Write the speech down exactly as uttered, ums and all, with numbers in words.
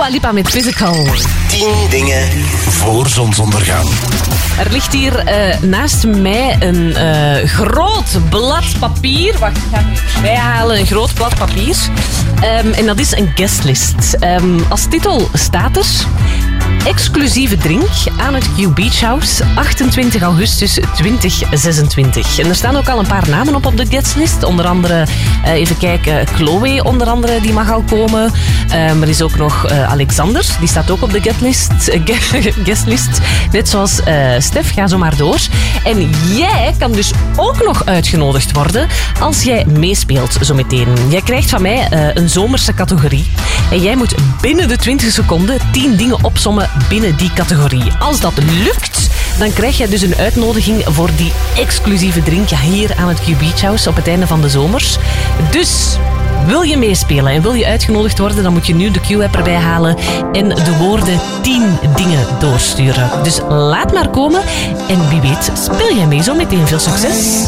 Dua Lipa met Physical. tien dingen voor zonsondergang. Er ligt hier uh, naast mij een uh, groot blad papier. Wacht, ik ga het even bijhalen. Een groot blad papier. Um, en dat is een guestlist. Um, als titel staat er... Exclusieve drink aan het Q Beach House, achtentwintig augustus tweeduizend zesentwintig. En er staan ook al een paar namen op op de guestlist. Onder andere, uh, even kijken, Chloe onder andere, die mag al komen. Um, er is ook nog uh, Alexander, die staat ook op de guestlist. Uh, guestlist. Net zoals uh, Stef, ga zo maar door. En jij kan dus ook nog uitgenodigd worden als jij meespeelt zometeen. Jij krijgt van mij uh, een zomerse categorie. En jij moet binnen de twintig seconden tien dingen opsommen binnen die categorie. Als dat lukt, dan krijg je dus een uitnodiging voor die exclusieve drink hier aan het Q Beach House op het einde van de zomer. Dus wil je meespelen en wil je uitgenodigd worden, dan moet je nu de Q-app erbij halen en de woorden tien dingen doorsturen. Dus laat maar komen en wie weet speel jij mee zo meteen. Veel succes!